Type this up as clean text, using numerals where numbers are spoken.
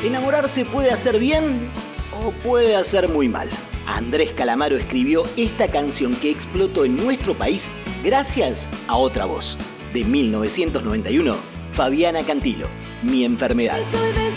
Enamorarse puede hacer bien o puede hacer muy mal. Andrés Calamaro escribió esta canción que explotó en nuestro país gracias a Otra Voz. De 1991, Fabiana Cantilo, Mi Enfermedad.